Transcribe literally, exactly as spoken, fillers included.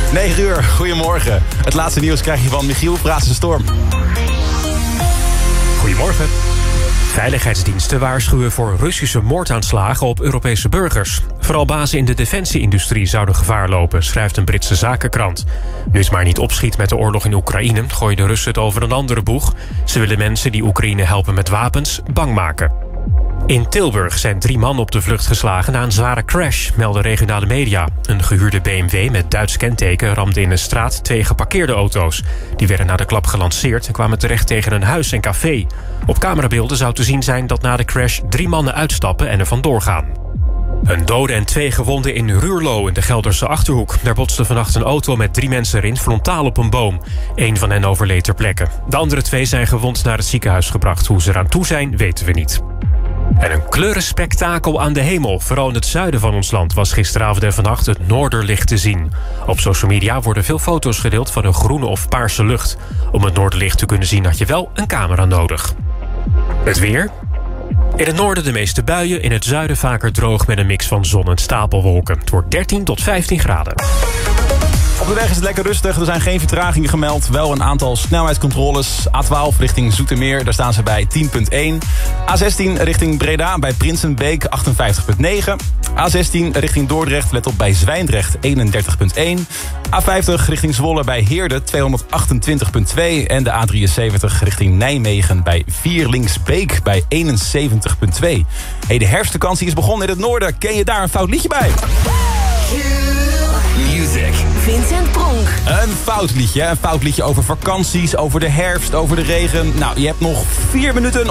negen uur, goedemorgen. Het laatste nieuws krijg je van Michiel Praatsen-Storm. Goedemorgen. Veiligheidsdiensten waarschuwen voor Russische moordaanslagen op Europese burgers. Vooral bazen in de defensieindustrie zouden gevaar lopen, schrijft een Britse zakenkrant. Nu het maar niet opschiet met de oorlog in Oekraïne, gooien de Russen het over een andere boeg. Ze willen mensen die Oekraïne helpen met wapens bang maken. In Tilburg zijn drie mannen op de vlucht geslagen na een zware crash, melden regionale media. Een gehuurde B M W met Duits kenteken ramde in een straat twee geparkeerde auto's. Die werden na de klap gelanceerd en kwamen terecht tegen een huis en café. Op camerabeelden zou te zien zijn dat na de crash drie mannen uitstappen en er vandoor gaan. Een dode en twee gewonden in Ruurlo in de Gelderse Achterhoek. Daar botste vannacht een auto met drie mensen erin frontaal op een boom. Eén van hen overleed ter plekke. De andere twee zijn gewond naar het ziekenhuis gebracht. Hoe ze eraan toe zijn, weten we niet. En een kleurenspektakel aan de hemel. Vooral in het zuiden van ons land was gisteravond en vannacht het noorderlicht te zien. Op social media worden veel foto's gedeeld van een groene of paarse lucht. Om het noorderlicht te kunnen zien had je wel een camera nodig. Het weer. In het noorden de meeste buien, in het zuiden vaker droog met een mix van zon en stapelwolken. Het wordt dertien tot vijftien graden. Op de weg is het lekker rustig, er zijn geen vertragingen gemeld. Wel een aantal snelheidscontroles. A twaalf richting Zoetermeer, daar staan ze bij tien komma één. A zestien richting Breda bij Prinsenbeek achtenvijftig komma negen. A zestien richting Dordrecht, let op bij Zwijndrecht eenendertig komma één. A vijftig richting Zwolle bij Heerde tweehonderdachtentwintig komma twee. En de A drieënzeventig richting Nijmegen bij Vierlingsbeek bij eenenzeventig komma twee. Hey, de herfstvakantie is begonnen in het noorden. Ken je daar een fout liedje bij? Music. Vincent Pronk. Een fout liedje, een fout liedje over vakanties, over de herfst, over de regen. Nou, je hebt nog vier minuten